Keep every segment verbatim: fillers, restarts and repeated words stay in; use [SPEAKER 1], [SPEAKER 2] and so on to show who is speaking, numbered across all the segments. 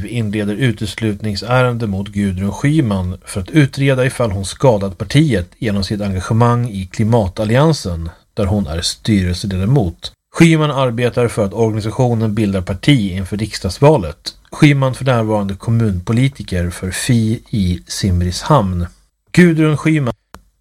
[SPEAKER 1] initiativ inleder uteslutningsärende mot Gudrun Schyman för att utreda ifall hon skadat partiet genom sitt engagemang i Klimatalliansen, där hon är styrelseledamot. Schyman arbetar för att organisationen bildar parti inför riksdagsvalet. Schyman för närvarande kommunpolitiker för F I i Simrishamn. Gudrun Schyman,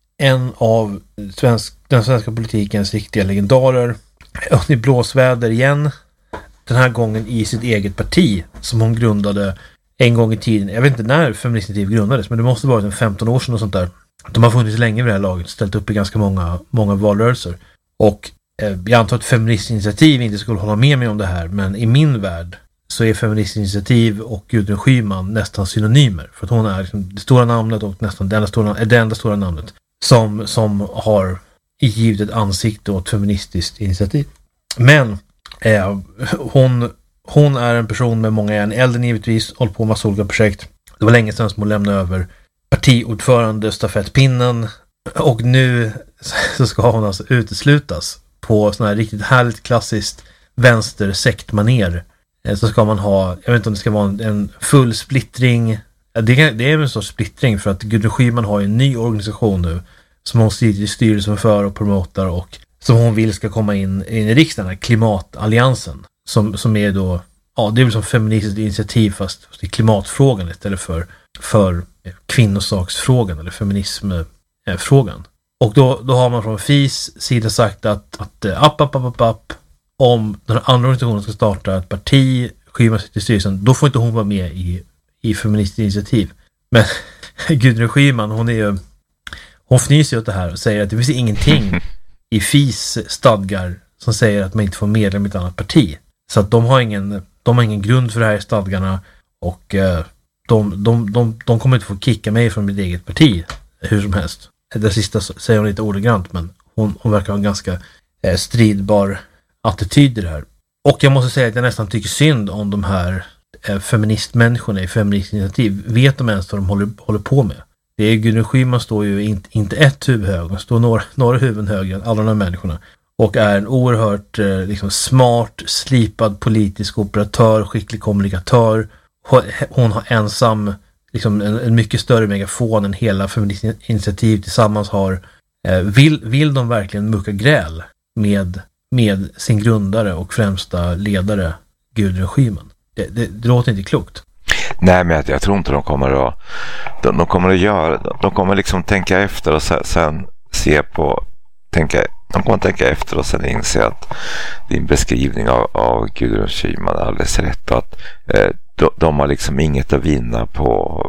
[SPEAKER 1] en av svensk, den svenska politikens riktiga legendarer, är i blåsväder igen. Den här gången i sitt eget parti som hon grundade en gång i tiden. Jag vet inte när Feministinitiativ grundades, men det måste vara en femton år sedan och sånt där. De har funnits länge vid det här laget, ställt upp i ganska många, många valrörelser. Och eh, jag antar att Feministinitiativ inte skulle hålla med mig om det här, men i min värld så är Feministinitiativ och Gudrun Schyman nästan synonymer. För att hon är liksom det stora namnet och nästan det enda stora, är det enda stora namnet som, som har givit ett ansikte åt feministiskt initiativ. Men eh, hon, hon är en person med många järn. Äldre givetvis, håller på med massa olika projekt. Det var länge sedan som hon lämnade över partiordförande stafettpinnen. Och nu så ska hon alltså uteslutas på sån här riktigt härligt klassiskt vänster-sektmaner. Så ska man ha, jag vet inte om det ska vara en, en full splittring. Det, det är en sorts splittring för att Gudrun Schyman har en ny organisation nu som hon sitter i styrelsen för och promotar och som hon vill ska komma in, in i riksdagen, Klimatalliansen. Som, som är då, ja det är väl som feministiskt initiativ fast i klimatfrågan istället för, för kvinnosaksfrågan eller feminismfrågan. Och då, då har man från F Is sida sagt att, att app, app, app, app, app, om den andra organisationen ska starta ett parti, Schyman sitter i styrelsen, då får inte hon vara med i, i feministiskt initiativ. Men Gudrun Schyman, hon är ju, hon fnyser åt det här och säger att det finns ingenting i F Is stadgar som säger att man inte får medlem i ett annat parti. Så att de har ingen, de har ingen grund för det här i stadgarna och eh, de, de, de, de kommer inte få kicka mig från mitt eget parti hur som helst. Det sista säger hon lite ordagrant, men hon, hon verkar ha en ganska eh, stridbar attityd i det här. Och jag måste säga att jag nästan tycker synd om de här eh, feministmänniskorna i feministinitiativ. Vet de ens vad de håller, håller på med? Det är Gudrun Schyman står ju inte, inte ett huvud hög, hon står några, några huvuden högre än alla de här människorna. Och är en oerhört eh, liksom smart, slipad politisk operatör, skicklig kommunikatör. Hon, hon har ensam liksom en, en mycket större megafon än hela feministinitiativ tillsammans har. Eh, vill, vill de verkligen mucka gräl med, med sin grundare och främsta ledare Gudrun Schyman? Det, det, det låter inte klokt.
[SPEAKER 2] Nej, men jag, jag tror inte de kommer att de, de kommer att göra, de kommer liksom tänka efter och sen, sen se på tänka, de kommer att tänka efter och sen inse att din beskrivning av, av Gudrun Schyman är alldeles rätt och att eh, de, de har liksom inget att vinna på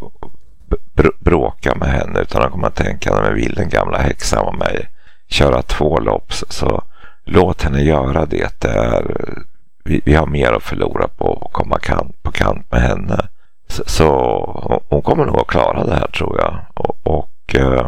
[SPEAKER 2] br- bråka med henne, utan de kommer att tänka när vill den gamla häxan av mig köra två lopp så, så låt henne göra det. Det är, vi, vi har mer att förlora på att komma kant, på kant med henne. Så, så hon kommer nog att klara det här, tror jag. Och, och eh,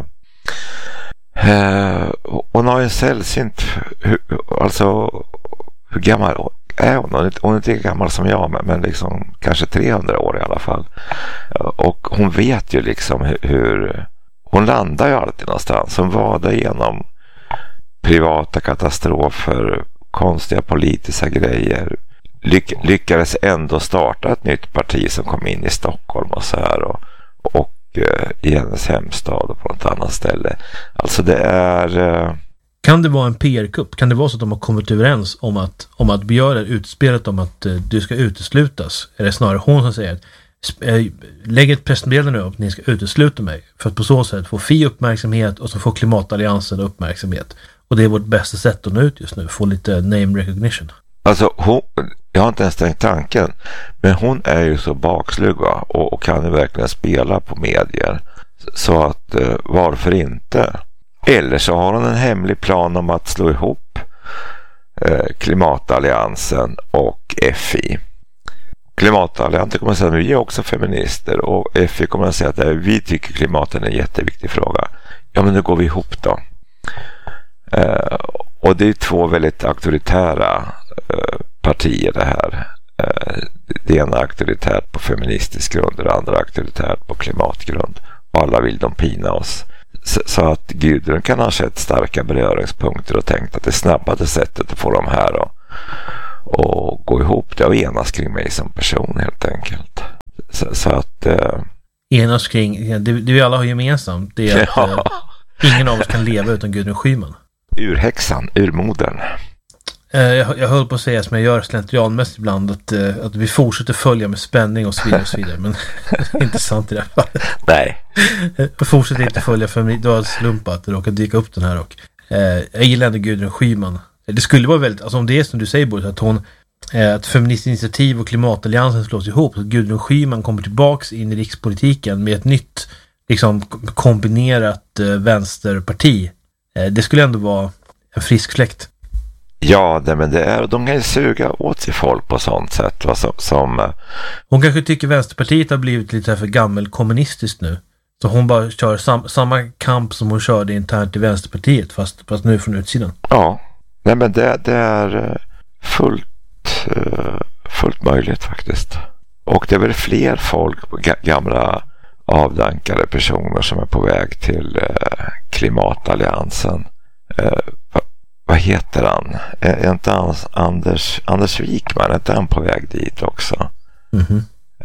[SPEAKER 2] eh, hon har en sällsynt hur, alltså hur gammal är hon? Hon är, hon är inte lika gammal som jag, men, men liksom kanske trehundra år i alla fall. Och hon vet ju liksom hur, hur hon landar ju alltid någonstans. Hon vadar igenom privata katastrofer, konstiga politiska grejer, Lyck- lyckades ändå starta ett nytt parti som kom in i Stockholm och så här och, och uh, i hennes hemstad och på något annat ställe. Alltså det är uh...
[SPEAKER 1] Kan det vara en P R-kupp? Kan det vara så att de har kommit överens om att, om att begöra utspelet om att uh, du ska uteslutas? Eller snarare hon som säger att uh, lägg ett pressmeddelande nu att ni ska utesluta mig för att på så sätt få F I uppmärksamhet och så får Klimatalliansen uppmärksamhet. Och det är vårt bästa sätt att nå ut just nu, få lite name recognition.
[SPEAKER 2] Alltså hon, jag har inte ens tänkt tanken, men hon är ju så bakslug va? Och, och kan ju verkligen spela på medier. Så att eh, varför inte? Eller så har hon en hemlig plan om att slå ihop eh, Klimatalliansen och F I. Klimatalliansen kommer att säga att vi är också feminister och F I kommer att säga att eh, vi tycker klimatet är en jätteviktig fråga. Ja, men nu går vi ihop då. Eh, och det är två väldigt auktoritära eh, partier det här. Eh, det ena auktoritärt på feministisk grund och det andra auktoritärt på klimatgrund. Och alla vill de pina oss. Så, så att Gudrun kan ha sett starka beröringspunkter och tänkt att det snabbaste sättet att få dem här och, och gå ihop det och enas kring mig som person helt enkelt. Så, så att... Eh...
[SPEAKER 1] Enas kring, det, det vi alla har gemensamt, det är att ja. eh, ingen av oss kan leva utan Gudrun Schyman.
[SPEAKER 2] Urhäxan, urmodern.
[SPEAKER 1] Eh, jag, jag höll på att säga som jag gör slentrianmässigt ibland, att, eh, att vi fortsätter följa med spänning och så vidare och så vidare, men det är inte sant i det här fallet.
[SPEAKER 2] Nej.
[SPEAKER 1] Jag fortsätter inte följa, för det var en slump att det råkade dyka upp den här, och eh, jag gillar ändå Gudrun Schyman. Det skulle vara väldigt, alltså om det är som du säger Boris, att hon att Feministiskt initiativ och Klimatalliansen slås ihop, så att Gudrun Schyman kommer tillbaks in i rikspolitiken med ett nytt liksom kombinerat eh, vänsterparti. Eh, det skulle ändå vara en frisk fläkt.
[SPEAKER 2] Ja, det, men det är, de kan ju suga åt sig folk på sånt sätt. Va, som, som...
[SPEAKER 1] Hon kanske tycker Vänsterpartiet har blivit lite för gammelkommunistiskt nu. Så hon bara kör sam, samma kamp som hon körde internt i Vänsterpartiet, fast, fast nu från utsidan.
[SPEAKER 2] Ja, nej, men det, det är fullt fullt möjligt faktiskt. Och det är väl fler folk, gamla avdankade personer som är på väg till eh, Klimatalliansen. Eh, va, vad heter han? Är, är inte hans, Anders, Anders Wikman, är inte han på väg dit också?
[SPEAKER 1] Mm-hmm.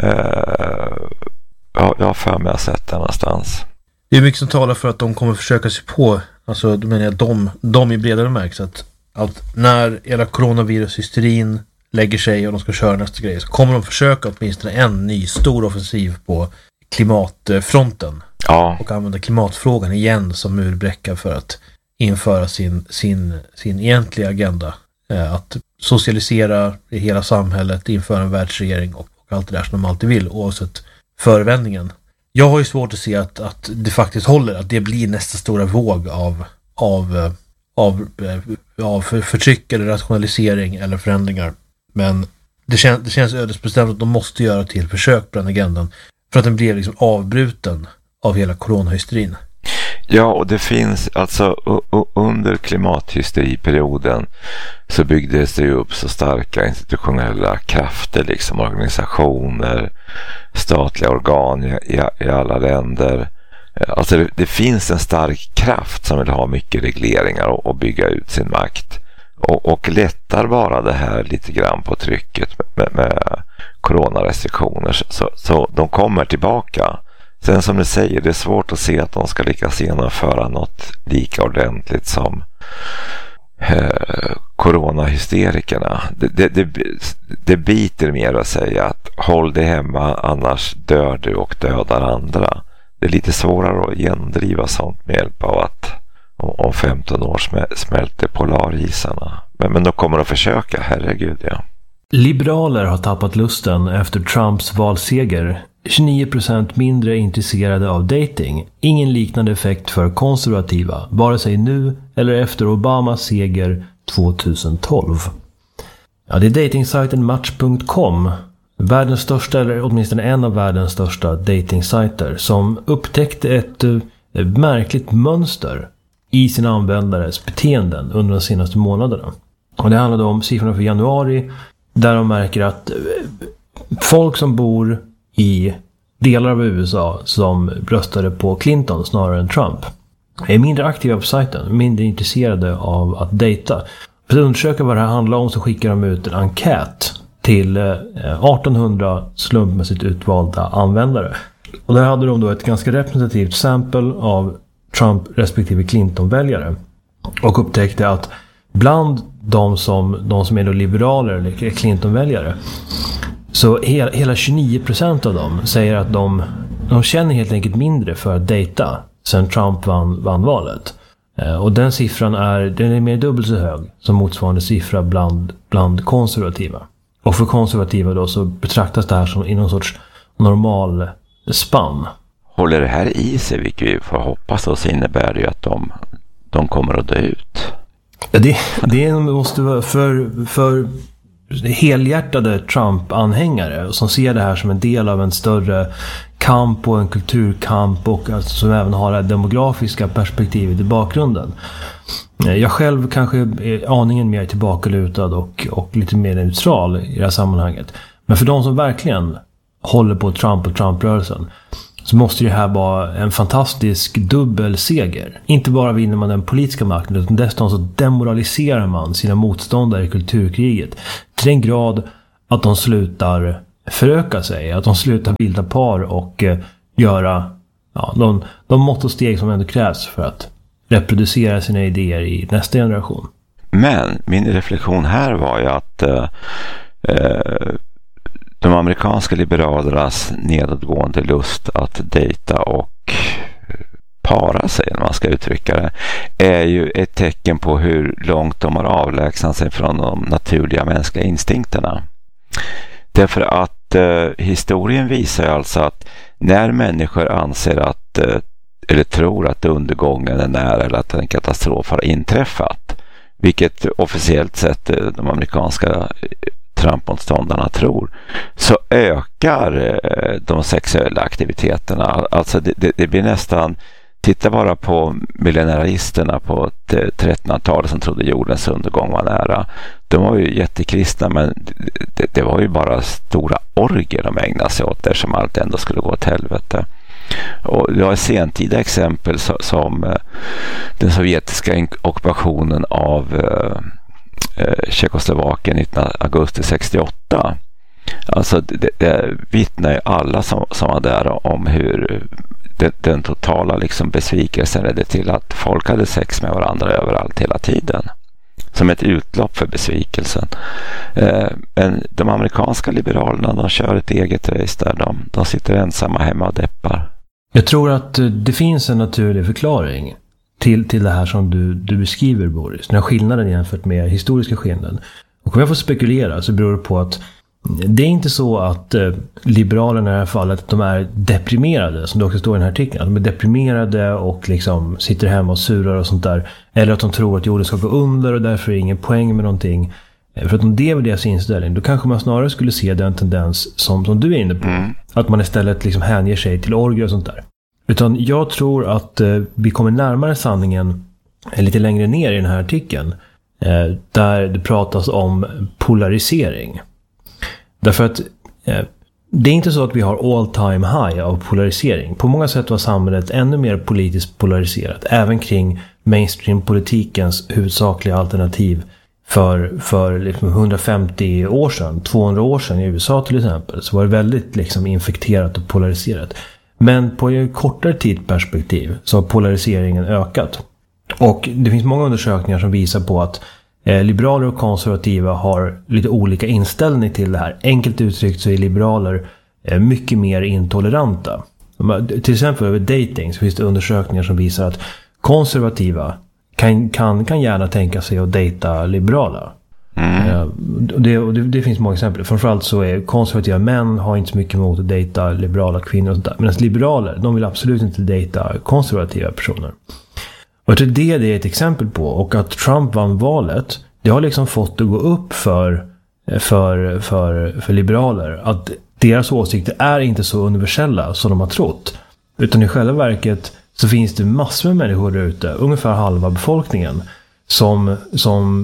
[SPEAKER 2] Eh, ja, jag har för mig att sett det någonstans.
[SPEAKER 1] Det är mycket som talar för att de kommer försöka sig på, alltså då menar jag de, de i bredare märks att, att när hela coronavirushysterin lägger sig och de ska köra nästa grej, så kommer de försöka åtminstone en ny stor offensiv på klimatfronten.
[SPEAKER 2] Ja.
[SPEAKER 1] Och använda klimatfrågan igen som murbräcka för att införa sin, sin, sin egentliga agenda. Eh, att socialisera i hela samhället, införa en världsregering och, och allt det där som de alltid vill, oavsett förevändningen. Jag har ju svårt att se att, att det faktiskt håller, att det blir nästa stora våg av, av, av, av förtryck eller rationalisering eller förändringar. Men det, kän, det känns ödesbestämt att de måste göra till försök på den agendan, för att den blev liksom avbruten av hela coronahysterin.
[SPEAKER 2] Ja, och det finns alltså under klimathysterperioden så byggdes det upp så starka institutionella krafter, liksom organisationer, statliga organ i, i alla länder. Alltså det, det finns en stark kraft som vill ha mycket regleringar och, och bygga ut sin makt. Och, och lättar bara det här lite grann på trycket med, med, med coronarestriktioner, så, så de kommer tillbaka. Sen som du säger, det är svårt att se att de ska lyckas genomföra något lika ordentligt som eh, coronahysterikerna. Det, det, det, det biter mer att säga att håll dig hemma, annars dör du och dödar andra. Det är lite svårare att genomdriva sånt med hjälp av att om femton år smälter polarisarna. Men, men de kommer att försöka, herregud, ja.
[SPEAKER 3] Liberaler har tappat lusten efter Trumps valseger. tjugonio procent mindre intresserade av dating. Ingen liknande effekt för konservativa, vare sig nu eller efter Obamas seger tjugohundratolv. Ja, det är datingsajten Match punkt com, världens största, eller åtminstone en av världens största datingsajter, som upptäckte ett uh, märkligt mönster i sina användares beteenden under de senaste månaderna. Och det handlade om siffrorna för januari, där de märker att uh, folk som bor i delar av U S A som röstade på Clinton snarare än Trump är mindre aktiva på sajten, mindre intresserade av att dejta. För att undersöka vad det här handlar om så skickar de ut en enkät till artonhundra slumpmässigt utvalda användare. Och där hade de då ett ganska representativt sample av Trump respektive Clinton-väljare, och upptäckte att bland de som, de som är då liberaler eller Clinton-väljare, så hela, hela tjugonio procent av dem säger att de, de känner helt enkelt mindre för att dejta sen Trump vann, vann valet. Eh, och den siffran är, den är mer dubbelt så hög som motsvarande siffra bland, bland konservativa. Och för konservativa då så betraktas det här som i någon sorts normal spann.
[SPEAKER 2] Håller det här i sig, vilket vi får hoppas, och så innebär det ju att de, de kommer att dö ut.
[SPEAKER 3] Ja, det, det måste vara för... för helhjärtade Trump-anhängare som ser det här som en del av en större kamp och en kulturkamp, och alltså som även har det demografiska perspektivet i bakgrunden. Jag själv kanske är aningen mer tillbakalutad och, och lite mer neutral i det här sammanhanget. Men för de som verkligen håller på Trump och Trump-rörelsen så måste det här vara en fantastisk dubbelseger. Inte bara vinner man den politiska makten, utan dessutom så demoraliserar man sina motståndare i kulturkriget till den grad att de slutar föröka sig. Att de slutar bilda par och eh, göra ja, de, de mått och steg som ändå krävs för att reproducera sina idéer i nästa generation.
[SPEAKER 2] Men min reflektion här var ju att eh, de amerikanska liberalernas nedåtgående lust att dejta och para sig, när man ska uttrycka det, är ju ett tecken på hur långt de har avlägsnat sig från de naturliga mänskliga instinkterna. Därför att eh, historien visar alltså att när människor anser att eh, eller tror att undergången är nära eller att en katastrof har inträffat, vilket officiellt sett eh, de amerikanska Trump-motståndarna tror, så ökar eh, de sexuella aktiviteterna. Alltså det, det, det blir nästan, titta bara på millenaristerna på trettonhundratalet som trodde jordens undergång var nära. De var ju jättekristna, men det, det var ju bara stora orger de ägnade sig åt där som allt ändå skulle gå åt helvete. Och det var sentida exempel som, som eh, den sovjetiska ockupationen av eh, Tjeckoslovakien nittonde augusti sextioåtta. Alltså det, det vittnar ju alla som, som var där om hur den, den totala liksom besvikelsen ledde till att folk hade sex med varandra överallt hela tiden. Som ett utlopp för besvikelsen. Eh, men de amerikanska liberalerna, de kör ett eget race där. De, de sitter ensamma hemma och deppar.
[SPEAKER 3] Jag tror att det finns en naturlig förklaring till, till det här som du, du beskriver, Boris. Den här skillnaden jämfört med historiska skillnaden. Och om jag får spekulera så beror det på att det är inte så att eh, liberalerna i det här fallet, de är deprimerade, som det också står i den här artikeln. Att de är deprimerade och liksom sitter hemma och surar och sånt där. Eller att de tror att jorden ska gå under och därför är det ingen poäng med någonting. För att om det var deras inställning, då kanske man snarare skulle se den tendens som, som du är inne på. Mm. Att man istället liksom hänger sig till orger och sånt där. Utan jag tror att eh, vi kommer närmare sanningen eh, lite längre ner i den här artikeln. Eh, där det pratas om polarisering. Därför att eh, det är inte så att vi har all time high av polarisering. På många sätt var samhället ännu mer politiskt polariserat. Även kring mainstream-politikens huvudsakliga alternativ för, för liksom hundrafemtio år sedan, tvåhundra år sedan i U S A till exempel. Så var det väldigt liksom infekterat och polariserat. Men på ett kortare tidsperspektiv så har polariseringen ökat. Och det finns många undersökningar som visar på att eh, liberaler och konservativa har lite olika inställning till det här. Enkelt uttryckt så är liberaler eh, mycket mer intoleranta. Till exempel över dating så finns det undersökningar som visar att konservativa kan, kan, kan gärna tänka sig att dejta liberala. Mm. Det, det, det finns många exempel. Framförallt så är konservativa män har inte så mycket emot att dejta liberala kvinnor och sånt där. Medan liberaler, de vill absolut inte dejta konservativa personer. Och det, det är ett exempel på. Och att Trump vann valet, det har liksom fått det gå upp för, för, för, för liberaler att deras åsikter är inte så universella som de har trott. Utan i själva verket så finns det massor med människor där ute, ungefär halva befolkningen, som, som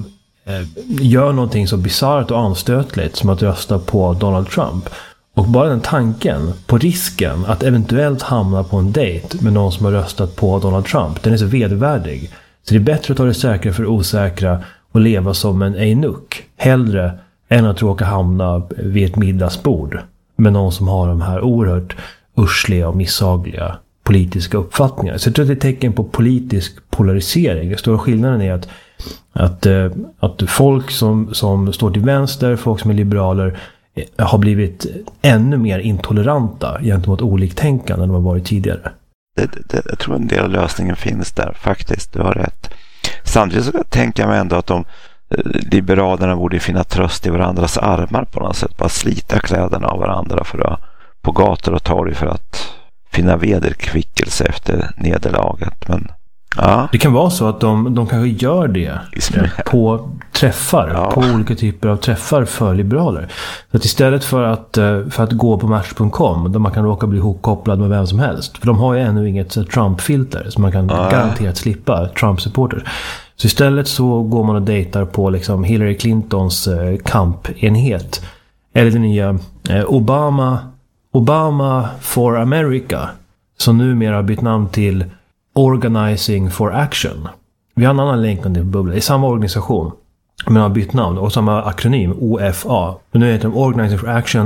[SPEAKER 3] gör någonting så bizarrt och anstötligt som att rösta på Donald Trump. Och bara den tanken på risken att eventuellt hamna på en dejt med någon som har röstat på Donald Trump, den är så vedervärdig. Så det är bättre att ta det säkra för osäkra och leva som en eunuck hellre än att råka hamna vid ett middagsbord med någon som har de här oerhört ursliga och misshagliga politiska uppfattningar. Så jag tror att det är ett tecken på politisk polarisering. Den stora skillnaden är att Att, att folk som, som står till vänster, folk som är liberaler, har blivit ännu mer intoleranta gentemot oliktänkande än de har varit tidigare.
[SPEAKER 2] Det, det, jag tror en del av lösningen finns där, faktiskt. Du har rätt. Samtidigt så tänker jag mig ändå att de liberalerna borde finna tröst i varandras armar på något sätt. Bara slita kläderna av varandra för att, på gator och torg för att finna vederkvickelse efter nederlaget. Men ja.
[SPEAKER 3] Det kan vara så att de, de kanske gör det på träffar, ja. På olika typer av träffar för liberaler. Så att istället för att, för att gå på match punkt com där man kan råka bli ihopkopplad med vem som helst, för de har ju ännu inget Trump-filter så man kan ja. garanterat slippa Trump-supporters. Så istället så går man och dejtar på liksom Hillary Clintons kampenhet. Eller den nya Obama, Obama for America, som numera har bytt namn till Organizing for Action. Vi har en annan länkande bubbla i samma organisation men har bytt namn och samma akronym O F A. Men nu heter de Organizing for Action.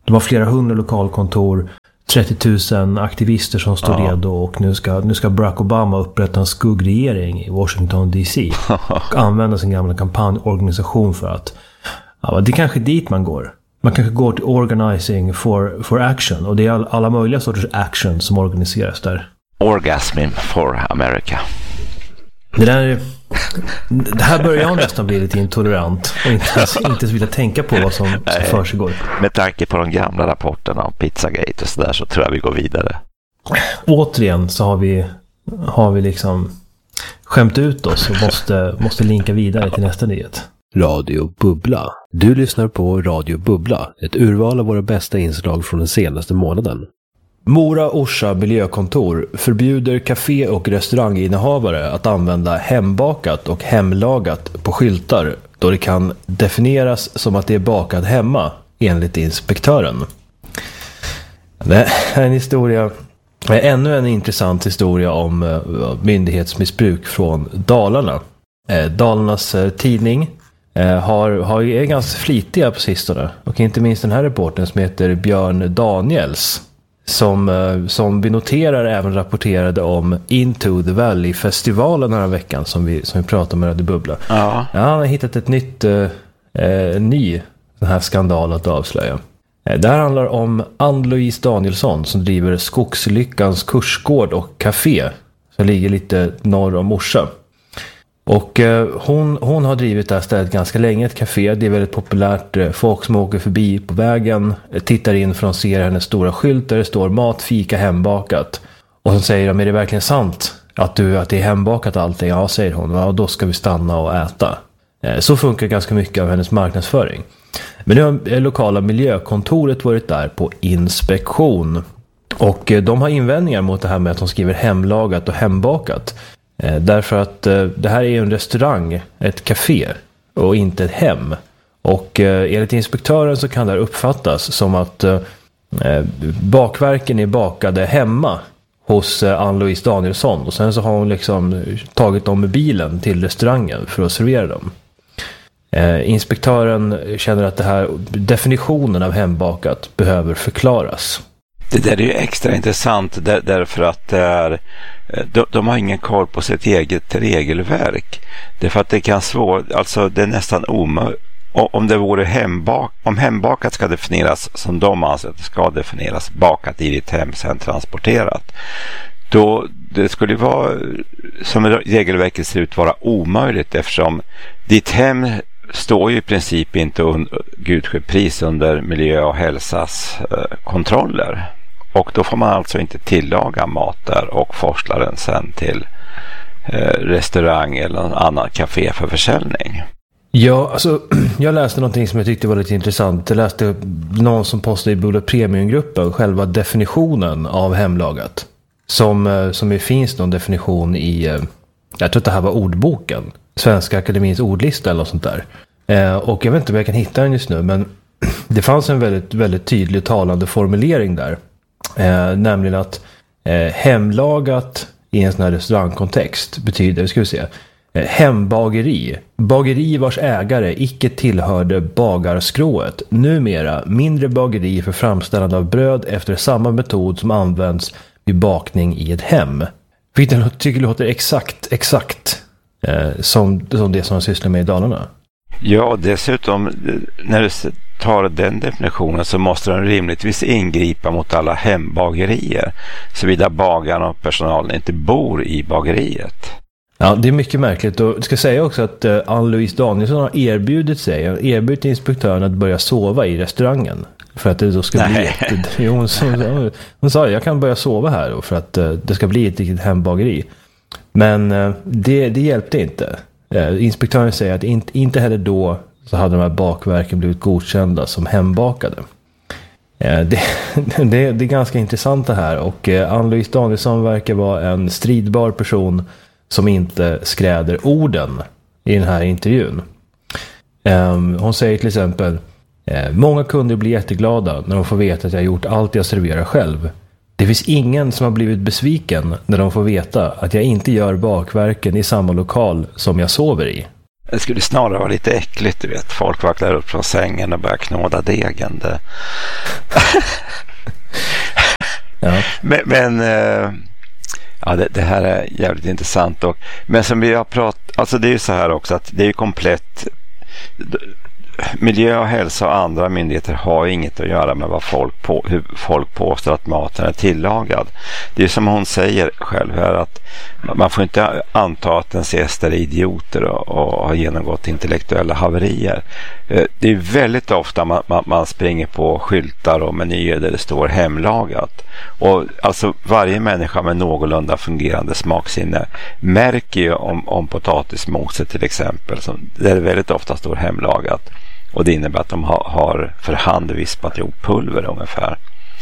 [SPEAKER 3] De har flera hundra lokalkontor, trettio tusen aktivister som står ja. redo och nu ska, nu ska Barack Obama upprätta en skuggregering i Washington D C och använda sin gamla kampanjorganisation för att ja, det är kanske dit man går. Man kanske går till Organizing for, for Action och det är all, alla möjliga sorters action som organiseras där.
[SPEAKER 2] Orgasm for America.
[SPEAKER 3] Det där det här börjar jag nästan bli lite intolerant och inte ens, inte ens vilja tänka på vad som, som försiggår.
[SPEAKER 2] Med tanke på de gamla rapporterna om Pizzagate och sådär så tror jag vi går vidare.
[SPEAKER 3] Återigen så har vi, har vi liksom skämt ut oss och måste, måste linka vidare till nästa nyhet.
[SPEAKER 4] Radio Bubbla. Du lyssnar på Radio Bubbla, ett urval av våra bästa inslag från den senaste månaden.
[SPEAKER 3] Mora Orsa miljökontor förbjuder café- och restauranginnehavare att använda hembakat och hemlagat på skyltar då det kan definieras som att det är bakat hemma enligt inspektören. Det här är en historia, ännu en intressant historia om myndighetsmissbruk från Dalarna. Dalarnas tidning har, har, är ganska flitiga på sistone och inte minst den här reporten som heter Björn Daniels. Som, som vi noterar även rapporterade om Into the Valley-festivalen den här veckan som vi, som vi pratade med Radio Bubbla. Ja. Ja, han har hittat ett nytt, eh, ny den här skandal att avslöja. Eh, det här handlar om Ann-Louise Danielsson som driver Skogslyckans kursgård och café som ligger lite norr om Orsa. Och eh, hon, hon har drivit det här stället ganska länge, ett café. Det är väldigt populärt. Folk som åker förbi på vägen tittar in för de ser hennes stora skylt där det står mat, fika, hembakat. Och så säger de, är det verkligen sant att, du, att det är hembakat allting? Ja, säger hon. Ja, då ska vi stanna och äta. Eh, så funkar ganska mycket av hennes marknadsföring. Men nu har lokala miljökontoret varit där på inspektion. Och eh, de har invändningar mot det här med att de skriver hemlagat och hembakat. Eh, därför att eh, det här är ju en restaurang, ett café och inte ett hem. Och eh, enligt inspektören så kan det här uppfattas som att eh, bakverken är bakade hemma hos eh, Ann-Louise Danielsson. Och sen så har hon liksom tagit dem med bilen till restaurangen för att servera dem. Eh, inspektören känner att det här definitionen av hembakat behöver förklaras.
[SPEAKER 2] Det där är ju extra intressant där, därför att det är, de, de har ingen koll på sitt eget regelverk. Det är för att det kan svårt, alltså det är nästan omöjligt. Om det vore hembak, om hembakat ska definieras som de anser att det ska definieras, bakat i ditt hem sen transporterat, då det skulle vara, som regelverket ser ut, vara omöjligt eftersom ditt hem står ju i princip inte under gudskypris under miljö- och hälsas eh, kontroller. Och då får man alltså inte tillaga mat där och forsla den sen till eh, restaurang eller någon annan café för försäljning.
[SPEAKER 3] Ja, alltså jag läste någonting som jag tyckte var lite intressant. Jag läste någon som postade i Bubbla Premiumgruppen själva definitionen av hemlagat. Som, som det finns någon definition i, jag tror att det här var ordboken. Svenska Akademins ordlista eller något sånt där. Eh, och jag vet inte om jag kan hitta den just nu, men det fanns en väldigt, väldigt tydlig och talande formulering där. Eh, nämligen att eh, hemlagat i en sån här restaurangkontext betyder, ska vi se, eh, hembageri. Bageri vars ägare icke tillhörde bagarskrået. Numera mindre bageri för framställande av bröd efter samma metod som används vid bakning i ett hem. Vilket jag tycker låter exakt, exakt eh, som, som det som man sysslar med i Dalarna.
[SPEAKER 2] Ja, dessutom när du tar den definitionen så måste den rimligtvis ingripa mot alla hembagerier såvida bagarna och personalen inte bor i bageriet.
[SPEAKER 3] Ja, det är mycket märkligt. Och jag ska säga också att uh, Ann-Louise Danielsson har erbjudit sig, erbjudit inspektören att börja sova i restaurangen. För att det då ska bli ett, jo, hon, hon, hon sa jag kan börja sova här då, för att uh, det ska bli ett riktigt hembageri. Men uh, det, det hjälpte inte. Uh, inspektören säger att inte, inte heller då så hade de här bakverken blivit godkända som hembakade. Uh, det, det, det är ganska intressant det här. Och uh, Ann-Louise Danielsson verkar vara en stridbar person som inte skräder orden i den här intervjun. Um, hon säger till exempel: många kunder blir jätteglada när de får veta att jag har gjort allt jag serverar själv. Det finns ingen som har blivit besviken när de får veta att jag inte gör bakverken i samma lokal som jag sover i.
[SPEAKER 2] Det skulle snarare vara lite äckligt, du vet. Folk vaknar upp från sängen och börjar knåda degen. Det... ja. Men, men ja, det, det här är jävligt intressant. Och, men som vi har pratat, alltså det är ju så här också att det är ju komplett. Miljö och hälsa och andra myndigheter har inget att göra med vad folk, på, hur folk påstår att maten är tillagad. Det är som hon säger själv här, att man får inte anta att ens gäster är idioter och, och har genomgått intellektuella haverier. Det är väldigt ofta man, man, man springer på skyltar och menyer där det står hemlagat. Och alltså varje människa med någorlunda fungerande smaksinne märker ju om, om potatismoset till exempel, som, där det väldigt ofta står hemlagat. Och det innebär att de har, har för hand vispat ihop pulver ungefär.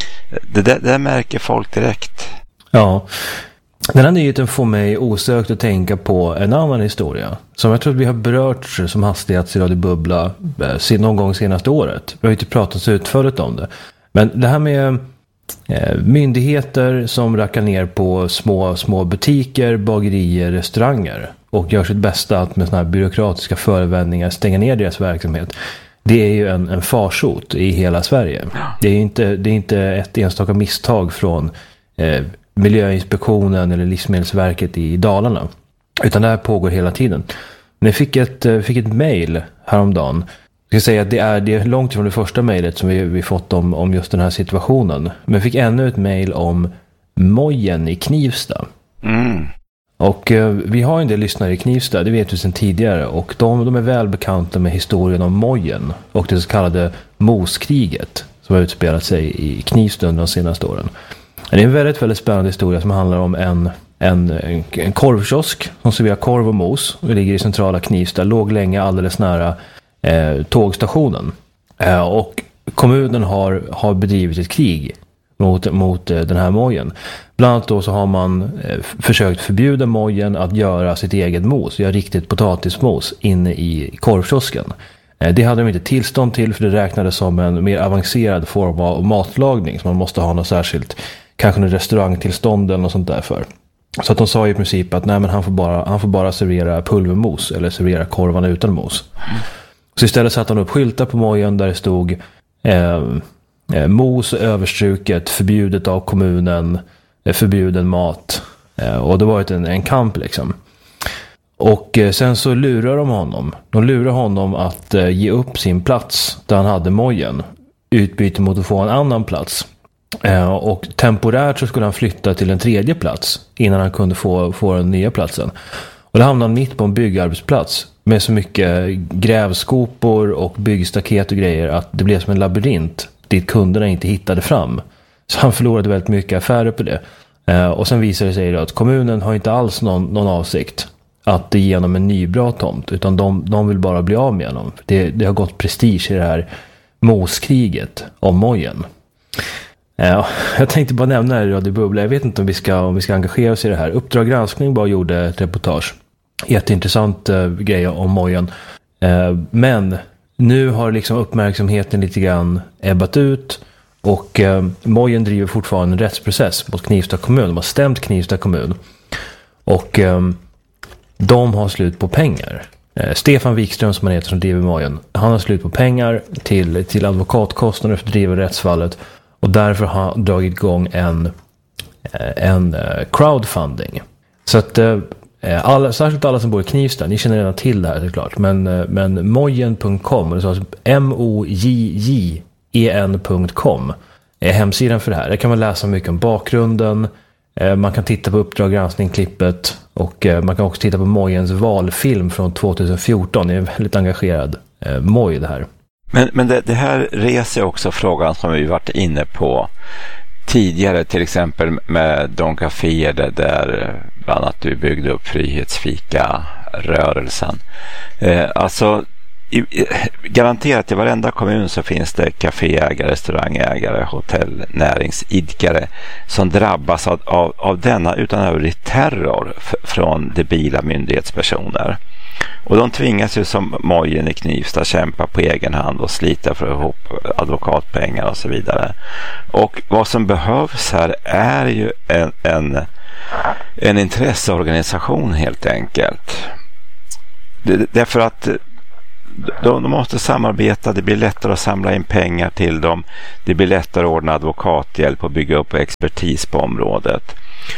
[SPEAKER 2] Det där, det där märker folk direkt.
[SPEAKER 3] Ja, den här nyheten får mig osökt att tänka på en annan historia som jag tror att vi har berört som hastigast i Radio Bubbla någon gång senaste året. Vi har inte pratat så utförligt om det. Men det här med eh, myndigheter som rackar ner på små, små butiker, bagerier, restauranger och gör sitt bästa att med såna här byråkratiska förevändningar stänga ner deras verksamhet. Det är ju en, en farsot i hela Sverige. Det är inte, det är inte ett enstaka misstag från eh, Miljöinspektionen eller Livsmedelsverket i Dalarna. Utan det här pågår hela tiden. Men jag fick ett, fick ett mejl häromdagen. Jag ska säga att det är, det är långt från det första mejlet som vi, vi fått om, om just den här situationen. Men jag fick ännu ett mejl om Mojen i Knivsta.
[SPEAKER 2] Mm.
[SPEAKER 3] Och eh, vi har en del lyssnare i Knivsta, det vet vi sedan tidigare. Och de, de är väl bekanta med historien om Mojen och det så kallade moskriget som har utspelat sig i Knivsta under de senaste åren. Det är en väldigt, väldigt spännande historia som handlar om en, en, en korvkiosk som serverar korv och mos och ligger i centrala Knivsta. Låg länge alldeles nära eh, tågstationen. Eh, och kommunen har, har bedrivit ett krig mot, mot eh, den här mojen. Bland annat då så har man eh, försökt förbjuda mojen att göra sitt eget mos, göra riktigt potatismos inne i korvkiosken. Eh, det hade de inte tillstånd till för det räknades som en mer avancerad form av matlagning som man måste ha något särskilt, kanske en restaurangtillstånd eller något sånt där för. Så att de sa i princip att nej, men han får bara, han får bara servera pulvermos eller servera korvarna utan mos. Mm. Så istället satte han upp skyltar på mojen där det stod eh, eh, mos överstruket, förbjudet av kommunen, eh, förbjuden mat. Eh, och det var en, en kamp liksom. Och eh, sen så lurar de honom. De lurar honom att eh, ge upp sin plats där han hade mojen. Utbyte mot att få en annan plats. Eh, och temporärt så skulle han flytta till en tredje plats innan han kunde få, få den nya platsen. Och då hamnade han mitt på en byggarbetsplats med så mycket grävskopor och byggstaket och grejer att det blev som en labyrint dit kunderna inte hittade fram. Så han förlorade väldigt mycket affärer på det. Eh, och sen visade det sig då att kommunen har inte alls någon, någon avsikt att ge honom en ny bra tomt, utan de, de vill bara bli av med honom. Det, det har gått prestige i det här moskriget om mojen. Ja, jag tänkte bara nämna det i Radio Bubbla. Jag vet inte om vi ska, om vi ska engagera oss i det här. Uppdrag granskning bara gjorde ett reportage. Jätteintressant uh, grej om mojen. Uh, men nu har liksom uppmärksamheten lite grann ebbat ut. Och uh, mojen driver fortfarande en rättsprocess mot Knivsta kommun. De har stämt Knivsta kommun. Och um, de har slut på pengar. Uh, Stefan Wikström som han heter som driver mojen. Han har slut på pengar till, till advokatkostnader för att driva rättsfallet. Och därför har han dragit igång en, en crowdfunding. Så att alla, särskilt alla som bor i Knivsta, ni känner redan till det här såklart. Men, men mojen punkt com, alltså M O J J E N punkt com är hemsidan för det här. Där kan man läsa mycket om bakgrunden. Man kan titta på Uppdrag granskning-klippet. Och man kan också titta på Mojens valfilm från tjugohundrafjorton. Det är en väldigt engagerad Moj det här.
[SPEAKER 2] Men, men det, det här reser också frågan som vi varit inne på tidigare, till exempel med de kaféer där, där bland annat du byggde upp Frihetsfika-rörelsen. Eh, alltså i, garanterat i varenda kommun så finns det kaféägare, restaurangägare, hotellnäringsidkare som drabbas av, av, av denna utan övrig terror f- från debila myndighetspersoner. Och de tvingas ju som mojen i Knivsta kämpa på egen hand och slita för att ihop advokatpengar och så vidare. Och vad som behövs här är ju en, en, en intresseorganisation helt enkelt. Det, därför att de, de måste samarbeta, det blir lättare att samla in pengar till dem, det blir lättare att ordna advokathjälp och bygga upp expertis på området.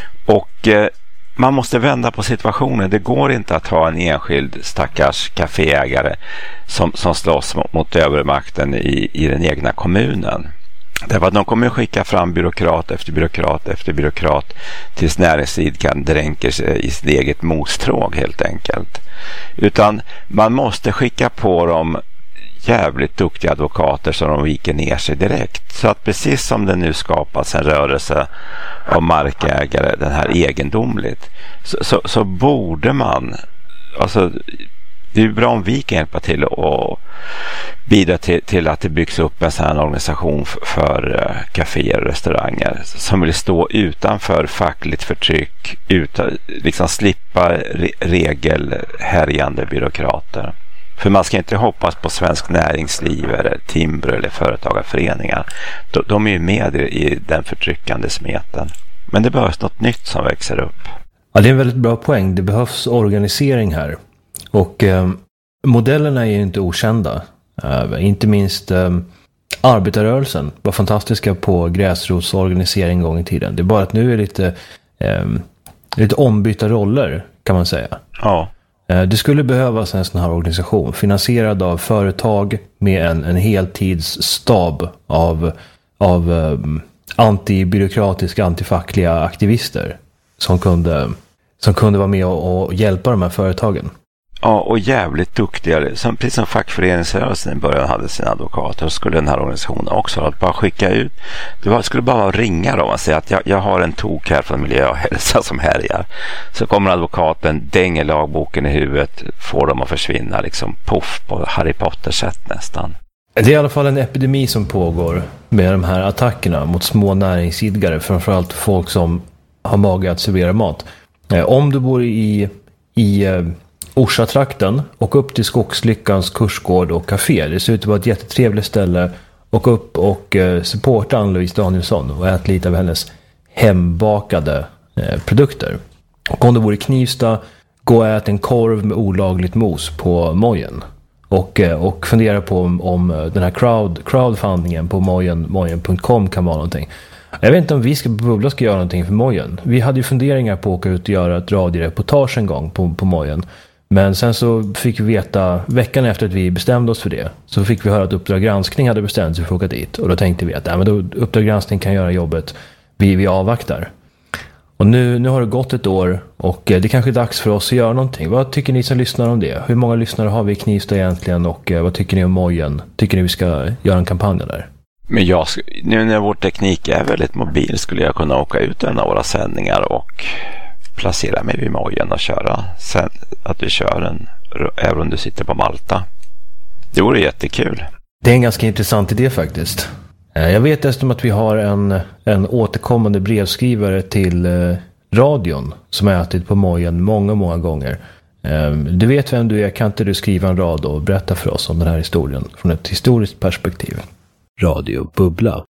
[SPEAKER 2] Och eh, man måste vända på situationen. Det går inte att ha en enskild stackars kaféägare som, som slåss mot, mot övermakten i, i den egna kommunen. Därför att de kommer skicka fram byråkrat efter byråkrat efter byråkrat tills näringsidkaren dränker sig i sitt eget mostråg helt enkelt. Utan man måste skicka på dem jävligt duktiga advokater så de viker ner sig direkt. Så att precis som det nu skapas en rörelse av markägare, den här egendomligt, så, så, så borde man, alltså det är bra om vi kan hjälpa till och bidra till, till att det byggs upp en sån här organisation för, för uh, kaféer och restauranger som vill stå utanför fackligt förtryck, utan, liksom slippa re, regelhärjande byråkrater. För man ska inte hoppas på svensk näringsliv eller Timbro eller företagarföreningar. De, de är ju med i, i den förtryckande smeten. Men det behövs något nytt som växer upp.
[SPEAKER 3] Ja, det är en väldigt bra poäng. Det behövs organisering här. Och eh, modellerna är ju inte okända. Eh, inte minst eh, arbetarrörelsen var fantastiska på gräsrotsorganisering en gång i tiden. Det är bara att nu är det lite, eh, lite ombytta roller kan man säga.
[SPEAKER 2] Ja.
[SPEAKER 3] Eh, det skulle behövas en sån här organisation finansierad av företag med en, en heltidsstab av, av eh, antibyråkratiska, antifackliga aktivister som kunde, som kunde vara med och, och hjälpa de här företagen.
[SPEAKER 2] Ja, och jävligt duktiga. Som, precis som fackföreningsrörelsen i början hade sina advokater, så skulle den här organisationen också att bara skicka ut. Det var, skulle bara ringa dem och säga att jag, jag har en tok här från miljö och hälsa som härjar. Så kommer advokaten, dänger lagboken i huvudet, får dem att försvinna liksom puff på Harry Potter-sätt nästan.
[SPEAKER 3] Det är i alla fall en epidemi som pågår med de här attackerna mot små näringsidgare, framförallt folk som har mage att servera mat. Om du bor i, i Orsa-trakten och upp till Skogslyckans kursgård och café. Det ser ut att vara ett jättetrevligt ställe. Och upp och eh, supporta Ann-Louise Danielsson och äta lite av hennes hembakade eh, produkter. Och om du bor i Knivsta, gå och ät en korv med olagligt mos på Mojen. Och, eh, och fundera på om, om den här crowd, crowdfundingen på mojen, mojen punkt com kan vara någonting. Jag vet inte om vi ska på Bubbla ska göra någonting för Mojen. Vi hade ju funderingar på att åka ut och göra ett radioreportage en gång på, på Mojen. Men sen så fick vi veta, veckan efter att vi bestämde oss för det, så fick vi höra att Uppdrag granskning hade bestämt sig för att åka dit. Och då tänkte vi att ja, men då, Uppdrag granskning kan göra jobbet, vi, vi avvaktar. Och nu, nu har det gått ett år och det är kanske är dags för oss att göra någonting. Vad tycker ni som lyssnar om det? Hur många lyssnare har vi i Knivsta egentligen och vad tycker ni om Mojen? Tycker ni vi ska göra en kampanj där? Men
[SPEAKER 2] jag, nu när vår teknik är väldigt mobil skulle jag kunna åka ut en av våra sändningar och placera mig vid Mojen och köra. Sen att vi kör en, även om du sitter på Malta. Det vore jättekul.
[SPEAKER 3] Det är en ganska intressant idé faktiskt. Jag vet dessutom att vi har en, en återkommande brevskrivare till eh, radion som har ätit på Mojen många, många gånger. Eh, du vet vem du är, kan inte du skriva en rad och berätta för oss om den här historien från ett historiskt perspektiv?
[SPEAKER 4] Radio Bubbla.